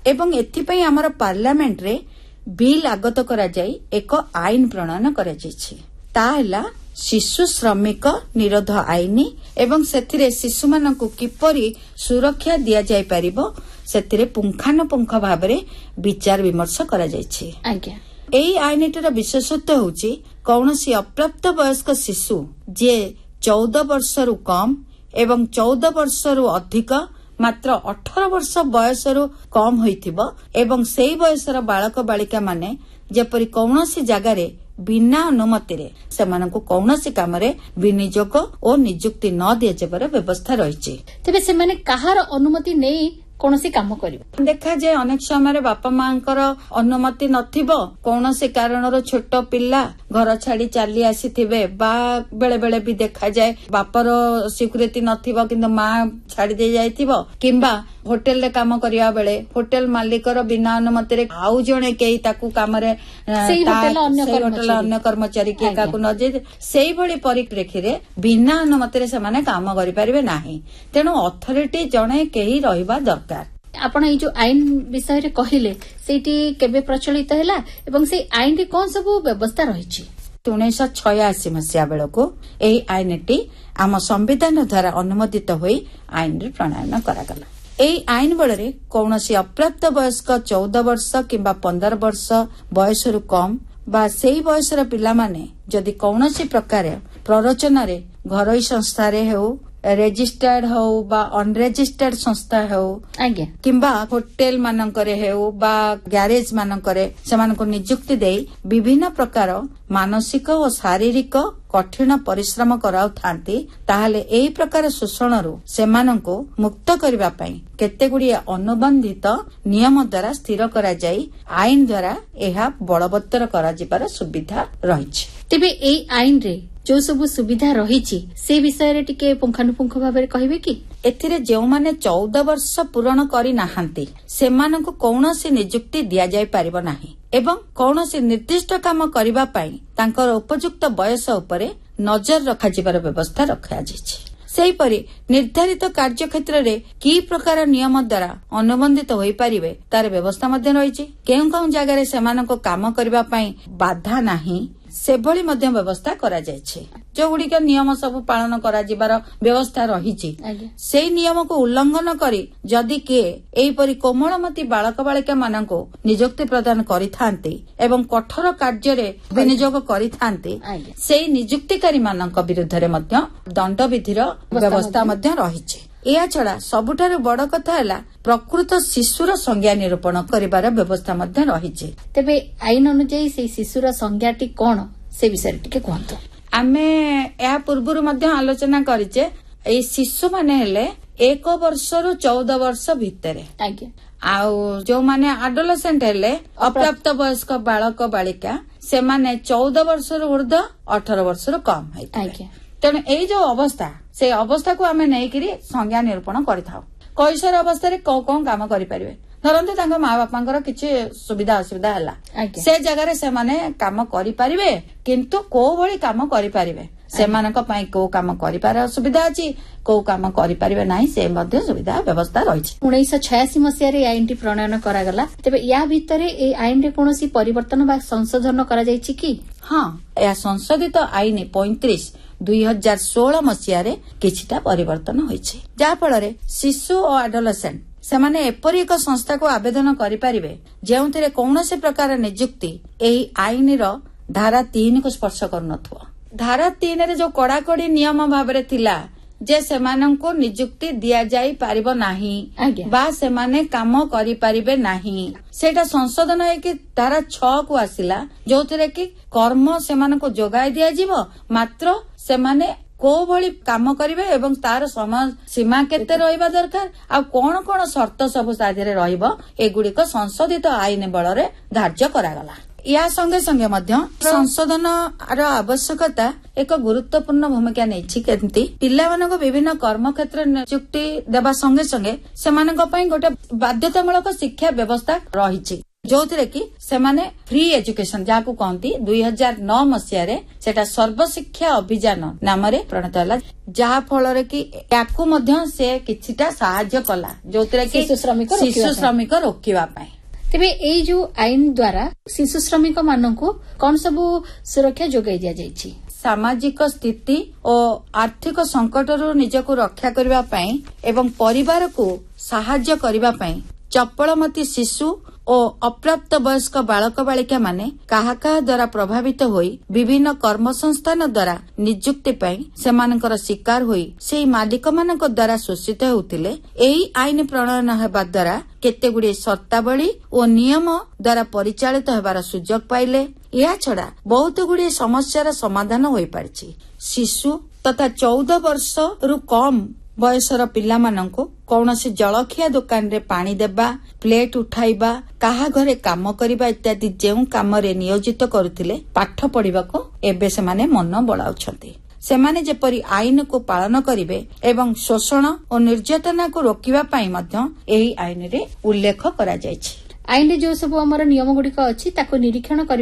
एवं एथिपई आमर पार्लियामेंट रे बिल आगत करा जाई एक आईन प्रणयन करा जायछि ताहला शिशु श्रमिक निरोध आईन एवं सेथिरे शिशु मानकु किपरि सुरक्षा दिया जाय परिबो सेथिरे पुंखानुपुंख भाबरे विचार विमर्श करा जायछि। आज्ञा एई आईनटर विशेषत्व होउछि कौनसी अप्राप्त वयस्क शिशु जे 14 वर्षरु कम एवं 14 वर्षरु अधिक मात्र 18 वर्ष बयसरु कम होइथिबो एवं सेई बयसर बालक बालिका माने जेपरि कौनसी जगारे बिना अनुमति रे सेमानकु कौनसी कामरे विनियोग और नियुक्ति न दिया जेबार व्यवस्था रहिछि। तेबे सेमाने कहार अनुमति नेई कौनसी काम करिवो देखा जाए अनेक समय बापा मांकर अनुमति नथिबो कौनसी कारणर छोट पिला घर छाड़ी चली आसीथिबे बा बेले बेले भी देखा जाए बापर स्वीकृति नथिबो किंतु मां छाड़ी दे जाइथिबो किंबा होटेल रे काम करिया बेले होटेल मालिकर बिना अनुमति रे आउ जणे केई ताकू काम रे होटेल अन्य कर्मचारी के काकू न जे सेही भली परिप्रेक्षी रे बिना अनुमति रे समाने काम करि परिबे नाही तेनु अथॉरिटी जणे केही रहिबा दरकार। आपण ए जो आईन विषय रे कहिले सेठी केबे प्रचलित हैला एवं से आईन रे कोन सब व्यवस्था रहिछि 1986 मसिया बेलको एही आईनटी आम संविधान द्वारा अनुमोदित होई आईन रे प्रणयन करागला। एही आईन बଳରେ कौनसी अप्राप्त वयस्क 14 वर्ष किंबा 15 वर्ष बयसरु कम बा सेही बयसर पिला माने जदि कौनसी प्रकार प्ररोचन रे घरोई संस्था रे हो रेजिस्टर्ड हो बा अनरेजिस्टर्ड संस्था हो किंबा होटेल मानकरे हो बा ग्यारेज मानकरे सेमानको नियुक्ति देई विभिन्न प्रकार मानसिक और शारीरिक कठिन परिश्रम कराउ थांती ताहले एही प्रकार शोषणरू सेमानको मुक्त करिबा पई केतेगुडी अनुबंधित नियम द्वारा स्थिर करा जाई आईन द्वारा एहा बलवत्तर करा जिबार सुविधा रहिछि। तेबे एही आईन रे जो सब सुविधा रहिछि से विषय रे टिके पुंखानुपुंख भाबरे कहिबे कि एथिरे जेउ माने 14 वर्ष पूर्ण करि नाहांती सेमाननको कौनसी नियुक्ति दिया जाय परिबो नाही एवं कौनसी निर्दिष्ट काम करिबा पई तांकर उपयुक्त बयस उपरे नजर रखा जिबार व्यवस्था रखा जायछि। सेहीपरि निर्धारित कार्य क्षेत्र रे की प्रकार नियम द्वारा अनुबंधित होई परिबे तार व्यवस्था मध्ये रहिछि केउ केउ जगह रे सेमानको काम करिबा पई बाधा नाही सेभली मध्य व्यवस्था करा जायछि जो गुडी के नियम सब पालन करा जिबार व्यवस्था रहिछि सेही नियम को उल्लंघन करी जदि के एही परि कोमलमती बालक बालिका माननको नियुक्ति प्रदान करिथांती एवं कठोर कार्य रे विनियोग करिथांती सेही नियुक्तिकारी मानक विरुद्ध रे मध्य दंड विधिर व्यवस्था मध्य रहिछि। या छड़ा सबुठारु बड़ कथा हैला प्रकृत शिशुर संज्ञा निरूपण करिबार व्यवस्था मध्य रहिछि। तेबे आईन अनुसार से शिशुर संज्ञाटी कोन से विषय टिके कहंतो आमे या पूर्वरु मध्य आलोचना करिचे ए शिशु माने हेले 1 वर्षरु 14 वर्ष भितरे आउ जो माने एडोलेसेंट हेले अप्राप्त वयस्क बालक बालिका से माने 14 वर्षरु ऊर्ध्व 18 वर्षरु कम है तेणु एई जो अवस्था से अवस्था को आमे नै करी संज्ञा निरूपण करिथाउ कैशोर अवस्था रे कोन काम करि परिबे धरंतु तांको माँ बापांकर किछि सुविधा असुविधा हला से जगह रे से माने काम करि परिबे किंतु को भली काम करि परिबे सेमानक पई को काम करि पार सुविधा अछि को काम करि परिबे नाही से मध्ये सुविधा व्यवस्था रहिछि। 1986 मसिया रे आईन टी प्रणयन करा गला तबे या भितरे ए आईन रे कोनोसी परिवर्तन बा संशोधन करा जायछि कि हां या संशोधित आईन 35 2016 मसिया रे किछिटा परिवर्तन होइछि जा फଳରେ शिशु और एडोलेसेंट सेमाने एपरि एक संस्था को आवेदन करि परिबे जेउथिरे कौनसी प्रकार नियुक्ति एही आईन रो धारा 3 को स्पर्श करनथो धारा 3 रे जो कड़ाकड़ी नियम भाबरे थिला जे सेमाननको नियुक्ति दिया जाई पारिबो नाही बा सेमाने काम करि परिबे नाही सेटा संशोधन है कि धारा 6 को आसिला जोथिरे कि कर्म सेमानको जोगाई दिया जिवो मात्र सेमाने को भली काम करिवे एवं तार समय सीमा केते रहिबा दरकार आ कोन कोन शर्त सब साधरे रहिबो एगुडी को संशोधित आईन बଳରେ धार्य करागला। या संगे संगे मध्य संशोधन आवश्यकता एक गुरुत्वपूर्ण भूमिका नेछि केंति पिलामानक विभिन्न कर्म क्षेत्र नियुक्ति देबा संगे संगे सेमानक पई गोटे बाध्यतामूलक शिक्षा व्यवस्था रहिछि ଯୋଉଥିରେ କି ସେମାନେ ଫ୍ରି ଏଜୁକେସନ ଯାହାକୁ କହନ୍ତି 2009 ମସିହାରେ ସେଟା ସର୍ବଶିକ୍ଷା ଅଭିଯାନ ନାମରେ ପ୍ରଣୀତ ହେଲା, ଯାହା ଫଳରେ କି ୟାକୁ ମଧ୍ୟ ସେ କିଛିଟା ସାହାଯ୍ୟ କଲା, ଯୋଉଥିରେ କି ଶିଶୁ ଶ୍ରମିକ ରୋକିବା ପାଇଁ। ତେବେ ଏଇ ଯୋଉ ଆଇନ ଦ୍ୱାରା ଶିଶୁ ଶ୍ରମିକ ମାନଙ୍କୁ କଣ ସବୁ ସୁରକ୍ଷା ଯୋଗାଇ ଦିଆଯାଇଛି? ସାମାଜିକ ସ୍ଥିତି ଓ ଆର୍ଥିକ ସଂକଟରୁ ନିଜକୁ ରକ୍ଷା କରିବା ପାଇଁ ଏବଂ ପରିବାରକୁ ସାହାଯ୍ୟ କରିବା ପାଇଁ ଚପଳମତି ଶିଶୁ ଓ ଅପ୍ରାପ୍ତ ବୟସ୍କ ବାଳକ ବାଳିକା ମାନେ କାହା କାହା ଦ୍ୱାରା ପ୍ରଭାବିତ ହୋଇ ବିଭିନ୍ନ କର୍ମସଂସ୍ଥାନ ଦ୍ୱାରା ନିଯୁକ୍ତି ପାଇଁ ସେମାନଙ୍କର ଶିକାର ହୋଇ ସେହି ମାଲିକମାନଙ୍କ ଦ୍ୱାରା ଶୋଷିତ ହେଉଥିଲେ। ଏହି ଆଇନ ପ୍ରଣୟନ ହେବା ଦ୍ୱାରା କେତେଗୁଡିଏ ସର୍ତ୍ତାବଳୀ ଓ ନିୟମ ଦ୍ୱାରା ପରିଚାଳିତ ହେବାର ସୁଯୋଗ ପାଇଲେ। ଏହାଛଡା ବହୁତ ଗୁଡିଏ ସମସ୍ୟାର ସମାଧାନ ହୋଇପାରିଛି। ଶିଶୁ ତଥା 14 ବର୍ଷରୁ କମ୍ ବୟସର ପିଲାମାନଙ୍କୁ କୌଣସି ଜଳଖିଆ ଦୋକାନରେ ପାଣି ଦେବା, ପ୍ଲେଟ୍ ଉଠାଇବା, କାହା ଘରେ କାମ କରିବା ଇତ୍ୟାଦି ଯେଉଁ କାମରେ ନିୟୋଜିତ କରୁଥିଲେ, ପାଠ ପଢିବାକୁ ଏବେ ସେମାନେ ମନ ବଳାଉଛନ୍ତି। ସେମାନେ ଯେପରି ଆଇନକୁ ପାଳନ କରିବେ ଏବଂ ଶୋଷଣ ଓ ନିର୍ଯାତନାକୁ ରୋକିବା ପାଇଁ ମଧ୍ୟ ଏହି ଆଇନରେ ଉଲ୍ଲେଖ କରାଯାଇଛି। ଆଇନରେ ଯେଉଁ ସବୁ ଆମର ନିୟମ ଗୁଡିକ ଅଛି ତାକୁ ନିରୀକ୍ଷଣ